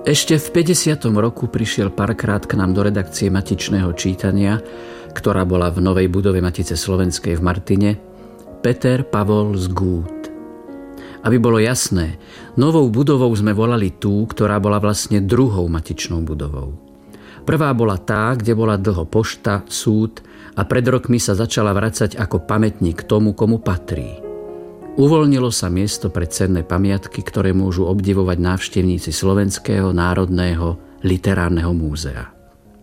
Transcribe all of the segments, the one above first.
Ešte v 50. roku prišiel párkrát k nám do redakcie Matičného čítania, ktorá bola v novej budove Matice slovenskej v Martine, Peter Pavol z Gút. Aby bolo jasné, novou budovou sme volali tú, ktorá bola vlastne druhou matičnou budovou. Prvá bola tá, kde bola dlho pošta, súd a pred rokmi sa začala vracať ako pamätník tomu, komu patrí. Uvoľnilo sa miesto pre cenné pamiatky, ktoré môžu obdivovať návštevníci Slovenského národného literárneho múzea.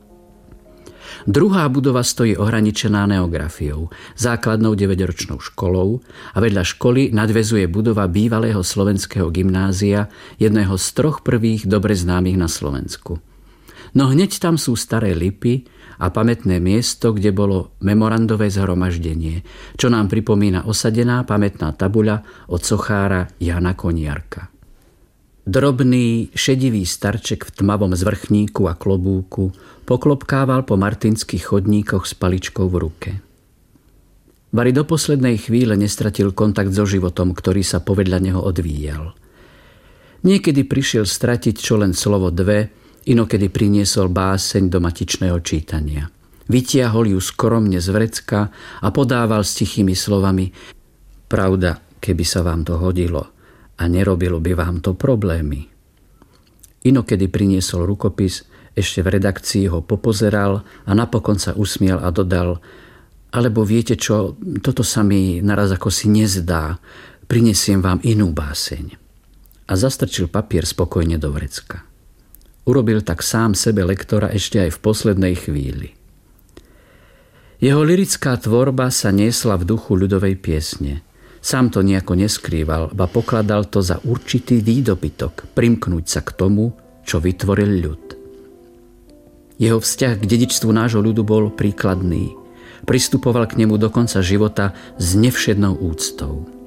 Druhá budova stojí ohraničená neografiou, základnou 9-ročnou školou a vedľa školy nadväzuje budova bývalého slovenského gymnázia, jedného z 3 prvých dobre známych na Slovensku. No hneď tam sú staré lipy a pamätné miesto, kde bolo memorandové zhromaždenie, čo nám pripomína osadená pamätná tabuľa od sochára Jana Koniarka. Drobný, šedivý starček v tmavom zvrchníku a klobúku poklopkával po martinských chodníkoch s paličkou v ruke. Vari do poslednej chvíle nestratil kontakt so životom, ktorý sa povedľa neho odvíjal. Niekedy prišiel stratiť čo len slovo 2, inokedy priniesol báseň do matičného čítania. Vytiahol ju skromne z vrecka a podával s tichými slovami: Pravda, keby sa vám to hodilo a nerobilo by vám to problémy. Inokedy priniesol rukopis, ešte v redakcii ho popozeral a napokon sa usmial a dodal: alebo viete čo, toto sa mi naraz ako si nezdá, prinesiem vám inú báseň. A zastrčil papier spokojne do vrecka. Urobil tak sám sebe lektora ešte aj v poslednej chvíli. Jeho lyrická tvorba sa niesla v duchu ľudovej piesne. Sám to nejako neskrýval, ba pokladal to za určitý výdobytok, primknúť sa k tomu, čo vytvoril ľud. Jeho vzťah k dedičstvu nášho ľudu bol príkladný. Pristupoval k nemu do konca života s nevšednou úctou.